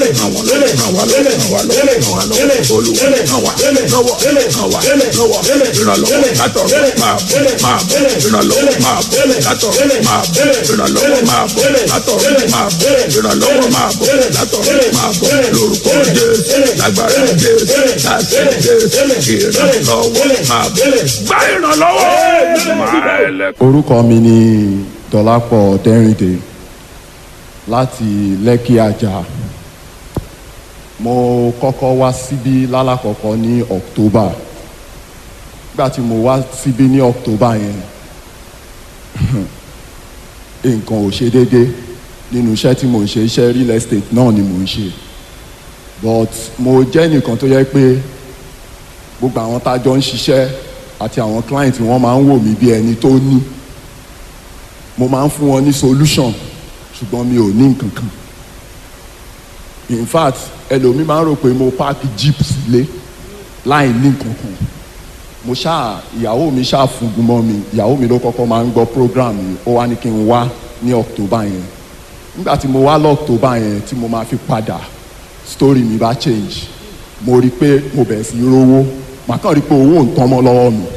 ìrànlọ́wọ́ látọ̀run máa bọ̀ ìrànlọ́wọ́ máa bọ̀ látọ̀run máa bọ̀ ìrànlọ́wọ́ máa bọ̀ látọ̀run máa bọ̀ ìrànlọ́wọ́ máa bọ̀ látọ̀run máa bọ̀ lórúkọ Jésù lágbára Jésù láṣẹ Jésù ìrànlọ́wọ́ máa bọ̀ gbá ìrànlọ́wọ́. Orúkọ mi ni Dọlápọ̀ Dẹ́rìndé láti Lẹ́kì Àjà. Mo kọ́kọ́ wá síbí lálàkọ́kọ́ ní October. Nígbà tí mo wá síbí ní October yẹn nǹkan ò ṣe déédé nínú iṣẹ́ tí mo ń ṣe, iṣẹ́ real estate náà ni mo ń ṣe, but mo jẹ́ nìkan tó yẹ pé gbogbo àwọn tá a jọ ń ṣiṣẹ́ àti àwọn client wọn máa ń wò mí bí ẹni tó ní. Mo máa ń fún wọn ní solution ṣùgbọ́n mi ò ní nǹkan kan. In fact ẹlòmíì máa ń rò pé mo park jeep sílé láì ní nǹkan kan. Ìyàwó mi fúngun mọ́ mi, ìyàwó mi ló kọ́kọ́ máa ń gbọ́ program yìí, ó wá ní kí n wá ní October yẹn. Nígbà tí mo wá lọ́ọ̀tọ́bà yẹn tí mo máa fi padà, story mi bá change. Mo rí pé mo bẹ̀rẹ̀ sí rówó, màá kàn rí pé owó ń tán mọ́ lọ́wọ́ mi.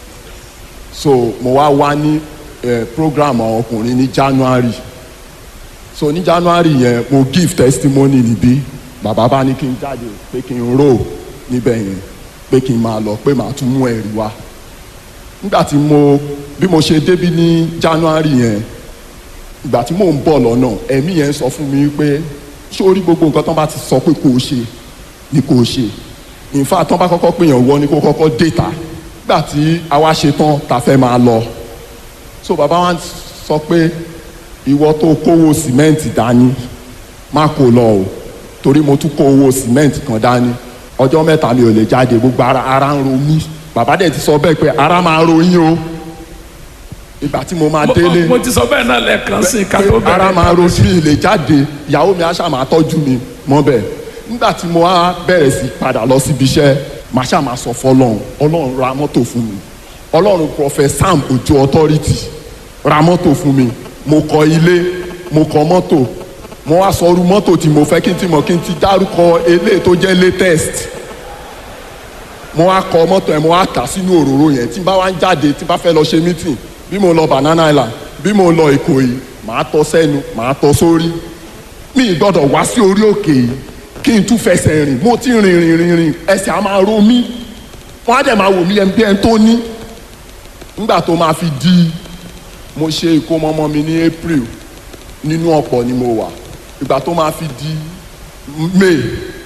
So mo wá ní program àwọn ọkùnrin ní January. So ní January yẹn mo give testimony níbí, bàbá bá ní kí n jáde pé kí n rò níbẹ̀ yẹn, pé kí n máa lọ, pé màá tún mú ẹ̀rí wá. Nígbà tí bí mo ṣe débí ní January yẹn, ìgbà tí mò ń bọ̀ lọ́nà, ẹ̀mí yẹn sọ fún mi pé sórí gbogbo nǹkan tán bá ti sọ pé kò ṣe ni kò ṣe. In fact tán bá kọ́kọ́ pèèyàn wọ ni kó kọ́kọ́ déta. Nígbà tí a wá ṣe tán ta fẹ́ máa lọ, so bàbá wa sọ pé ìwọ tó kówó sìmẹ́ǹtì dání má kó lọ o, torí mo tún kó owó sìmẹ́ǹtì kan dání. Ọjọ́ mẹ́ta mi ò lè jáde, gbogbo ara ń ro mí. Bàbá dẹ̀ ti sọ bẹ́ẹ̀ pé ara máa ro yín o. Ìgbà tí mo máa délé, mo ti sọ bẹ́ẹ̀ náà lẹ́ẹ̀kan sí ká tó bẹ̀rẹ̀. ara máa ro mi lè jáde, ìyàwó mi aṣá máa tọ́jú mi mọ́ bẹ́ẹ̀. Nígbà tí mo wá bẹ̀rẹ̀ sí padà lọ síbi iṣẹ́, màá ṣáà máa sọ fọ́lọ́run, Ọlọ́run ra mọ́tò fún mi. Ọlọ́run Prophet Sam Ojo Authority ra mọ́tò fún mi. Mo kọ́ ilé, mo kọ́ mọ́tò, mo wá sọ irú mọ́tò tí mo fẹ́ kí n ti dárúkọ eléyìí tó jẹ́ latest. Mo wá kọ́ mọ́tò ẹ̀, mo wá tà sínú òróró yẹn. Tí n bá wá ń jáde, tí n bá fẹ́ lọ ṣe meeting, bí mo lọ Banana Island, bí mo lọ Ìkòyí, màá tọ́ sẹ́nu, màá tọ́ sórí. Mi gbọ́dọ̀ wá sí orí òkè yìí kí n tún fẹsẹ̀ rìn. Mo ti rìn ẹsẹ̀ á máa ro mí. Wọ́n á dẹ̀ máa wò mí bí ẹni tó ní. Nígbà tó máa fi di, mo ṣe ìkómọ ọmọ mi ní April, nínú ọ̀pọ̀ ni mo wà. Ìgbà tó máa fi di May,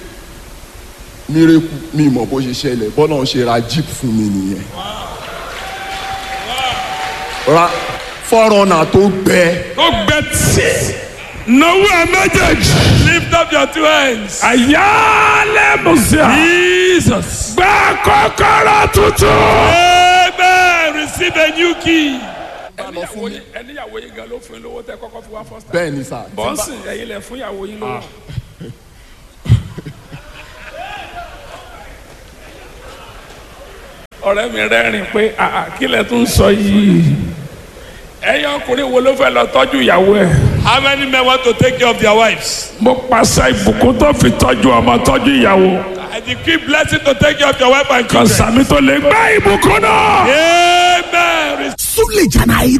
miracle mi mọ̀ bó ṣe ṣẹlẹ̀, bọ́lá ń ṣe ra jeep fún mi nìyẹn. Ra fọ́rọ̀nà tó gbẹ. Tí. Náwó ẹ méjèèjì. Lift up your two hands. Àyálẹ̀ Mùsíà. Jesus. Gba kọ́kọ́rọ́ tuntun. Amen. Receive a new key. Ẹníyàwó yín gan ló fún yín lówó tẹ kọ́kọ́ fún wa first time. Bẹ́ẹ̀ ni sà. Bọ́ǹsì ẹ̀yin lẹ fún ìyàwó yín lówó. Ọ̀rẹ́ mi rẹ́rìn pé kí lẹ tún sọ yìí. Ẹ̀yin ọkùnrin wo ló fẹ́ lọ tọ́jú ìyàwó ẹ̀? How many men want to take care of their wives? Mo pàṣẹ ìbùkún tó fi tọ́jú ọmọ tọ́jú ìyàwó. I decree blessing to take care of your wife and Kan children. sàmì tó lè gbá ìbùkún náà. Amen. Sulejana